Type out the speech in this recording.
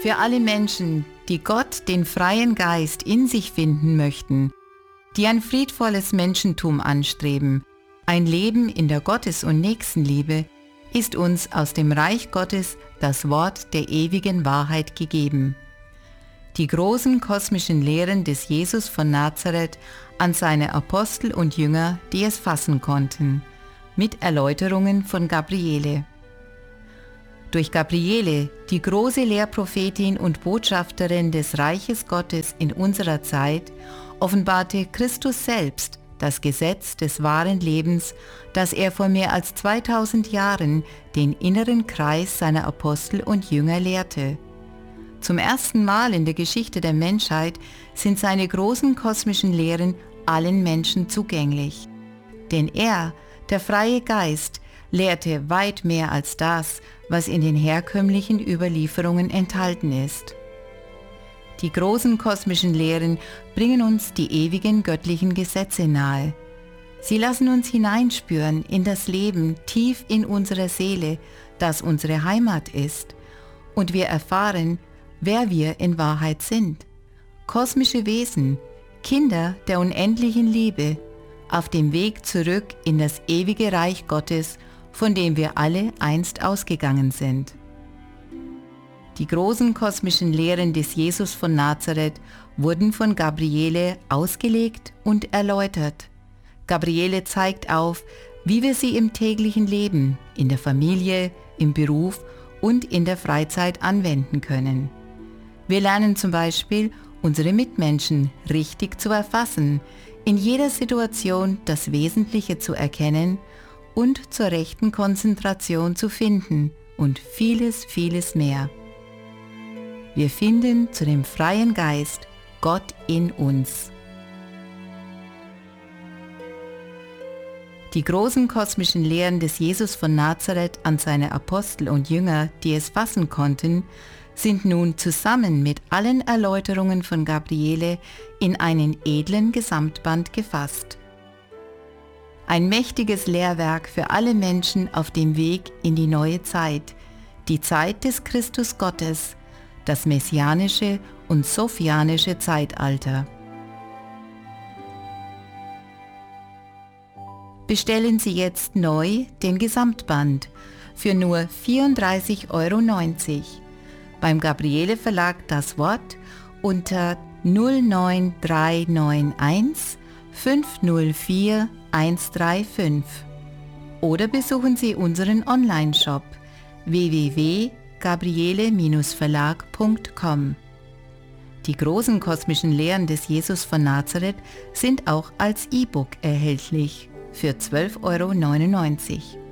Für alle Menschen, die Gott, den freien Geist, in sich finden möchten, die ein friedvolles Menschentum anstreben, ein Leben in der Gottes- und Nächstenliebe, ist uns aus dem Reich Gottes das Wort der ewigen Wahrheit gegeben. Die großen kosmischen Lehren des Jesus von Nazareth an seine Apostel und Jünger, die es fassen konnten, mit Erläuterungen von Gabriele. Durch Gabriele, die große Lehrprophetin und Botschafterin des Reiches Gottes in unserer Zeit, offenbarte Christus selbst das Gesetz des wahren Lebens, das er vor mehr als 2000 Jahren den inneren Kreis seiner Apostel und Jünger lehrte. Zum ersten Mal in der Geschichte der Menschheit sind seine großen kosmischen Lehren allen Menschen zugänglich. Denn er, der freie Geist, lehrte weit mehr als das, was in den herkömmlichen Überlieferungen enthalten ist. Die großen kosmischen Lehren bringen uns die ewigen göttlichen Gesetze nahe. Sie lassen uns hineinspüren in das Leben tief in unserer Seele, das unsere Heimat ist, und wir erfahren, wer wir in Wahrheit sind. Kosmische Wesen, Kinder der unendlichen Liebe, auf dem Weg zurück in das ewige Reich Gottes, von dem wir alle einst ausgegangen sind. Die großen kosmischen Lehren des Jesus von Nazareth wurden von Gabriele ausgelegt und erläutert. Gabriele zeigt auf, wie wir sie im täglichen Leben, in der Familie, im Beruf und in der Freizeit anwenden können. Wir lernen zum Beispiel, unsere Mitmenschen richtig zu erfassen, in jeder Situation das Wesentliche zu erkennen und zur rechten Konzentration zu finden und vieles, vieles mehr. Wir finden zu dem freien Geist Gott in uns. Die großen kosmischen Lehren des Jesus von Nazareth an seine Apostel und Jünger, die es fassen konnten, sind nun zusammen mit allen Erläuterungen von Gabriele in einen edlen Gesamtband gefasst. Ein mächtiges Lehrwerk für alle Menschen auf dem Weg in die neue Zeit, die Zeit des Christus Gottes, das messianische und sophianische Zeitalter. Bestellen Sie jetzt neu den Gesamtband für nur 34,90 € beim Gabriele Verlag Das Wort unter 09391 504 135 oder besuchen Sie unseren Online-Shop www.gabriele-verlag.com. Die großen kosmischen Lehren des Jesus von Nazareth sind auch als E-Book erhältlich für 12,99 €